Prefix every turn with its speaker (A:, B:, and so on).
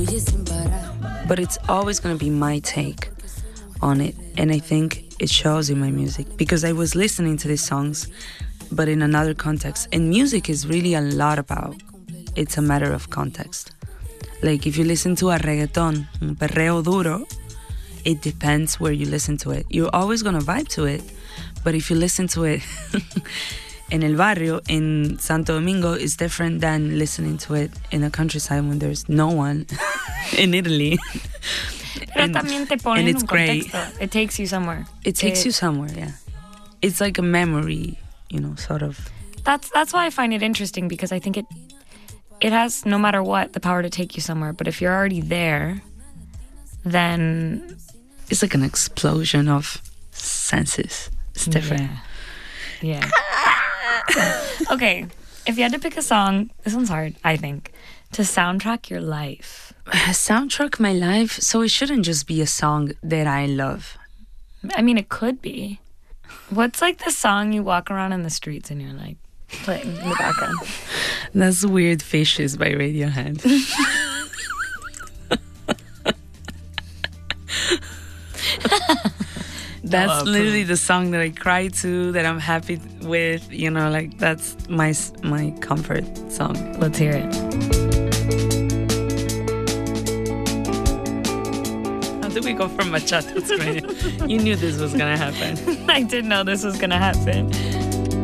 A: But it's always going to be my take on it. And I think it shows in my music because I was listening to these songs, but in another context. And music is really a lot about, it's a matter of context. Like if you listen to a reggaeton, un perreo duro, it depends where you listen to it. You're always going to vibe to it, but if you listen to it in el barrio, in Santo Domingo, it's different than listening to it in a countryside when there's no one in Italy.
B: Pero también te pone
A: and
B: en
A: it's
B: un
A: great.
B: contexto. It takes you somewhere.
A: It takes you somewhere, yeah. It's like a memory, sort of.
B: That's why I find it interesting, because I think it has, no matter what, the power to take you somewhere. But if you're already there, then
A: it's like an explosion of senses. It's different.
B: Yeah. Okay, if you had to pick a song, this one's hard, I think, to soundtrack your life.
A: Soundtrack my life? So it shouldn't just be a song that I love.
B: I mean, it could be. What's like the song you walk around in the streets and you're like playing in the background?
A: That's Weird Fishes by Radiohead. That's literally the song that I cry to, that I'm happy with, like that's my comfort song.
B: Let's hear it.
A: How did we go from bachata to radio? You knew this was gonna happen.
B: I did know this was gonna happen.